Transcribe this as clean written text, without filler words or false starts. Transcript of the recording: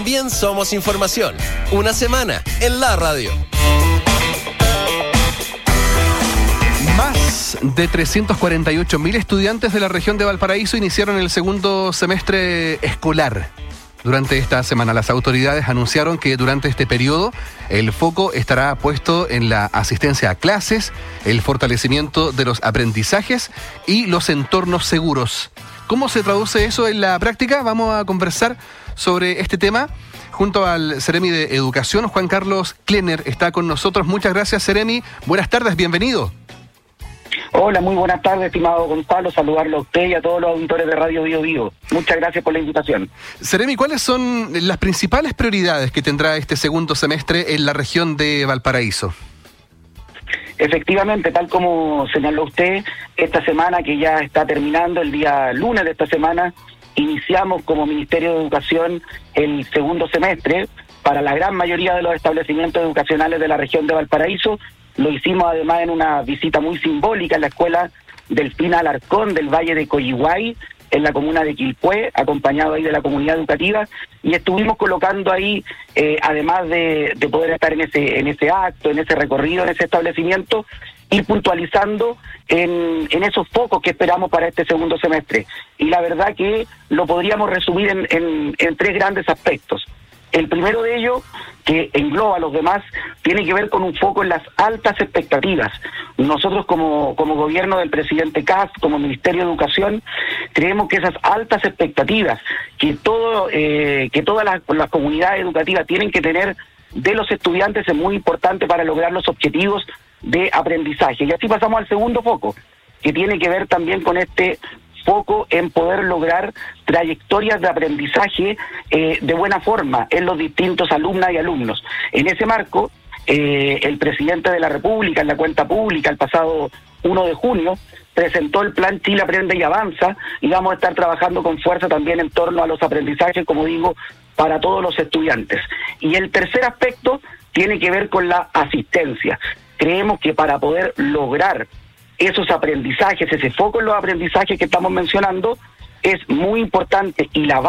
también somos información. Una semana en la radio. Más de 348.000 estudiantes de la región de Valparaíso iniciaron el segundo semestre escolar. Durante esta semana, las autoridades anunciaron que durante este periodo el foco estará puesto en la asistencia a clases, el fortalecimiento de los aprendizajes y los entornos seguros. ¿Cómo se traduce eso en la práctica? Vamos a conversar sobre este tema junto al Seremi de Educación. Juan Carlos Klenner está con nosotros. Muchas gracias, Seremi. Buenas tardes, bienvenido. Hola, muy buenas tardes, estimado Gonzalo. Saludarlo a usted y a todos los auditores de Radio Bio Bio. Muchas gracias por la invitación. Seremi, ¿cuáles son las principales prioridades que tendrá este segundo semestre en la región de Valparaíso? Efectivamente, tal como señaló usted, esta semana que ya está terminando, el día lunes de esta semana, iniciamos como Ministerio de Educación el segundo semestre para la gran mayoría de los establecimientos educacionales de la región de Valparaíso. Lo hicimos además en una visita muy simbólica en la escuela Delfina Alarcón del Valle de Coyihuay, en la comuna de Quilpué, acompañado ahí de la comunidad educativa, y estuvimos colocando ahí, además de poder estar en ese acto, en ese recorrido, en ese establecimiento, ir puntualizando en esos focos que esperamos para este segundo semestre. Y la verdad que lo podríamos resumir en tres grandes aspectos. El primero de ellos, que engloba a los demás, tiene que ver con un foco en las altas expectativas. Nosotros como gobierno del presidente Kast, como Ministerio de Educación, creemos que esas altas expectativas que todas las comunidades educativas tienen que tener de los estudiantes es muy importante para lograr los objetivos de aprendizaje. Y así pasamos al segundo foco, que tiene que ver también con este foco en poder lograr trayectorias de aprendizaje de buena forma en los distintos alumnas y alumnos. En ese marco, el presidente de la República, en la cuenta pública, el pasado 1 de junio, presentó el plan Chile Aprende y Avanza, y vamos a estar trabajando con fuerza también en torno a los aprendizajes, como digo, para todos los estudiantes. Y el tercer aspecto tiene que ver con la asistencia. Creemos que para poder lograr esos aprendizajes, ese foco en los aprendizajes que estamos mencionando, es muy importante, y la